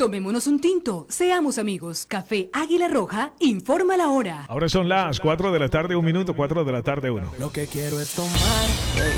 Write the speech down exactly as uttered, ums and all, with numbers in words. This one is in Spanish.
Tomémonos un tinto, seamos amigos. Café Águila Roja, informa la hora. Ahora son las cuatro de la tarde, un minuto, cuatro de la tarde, uno. Lo que quiero es tomar.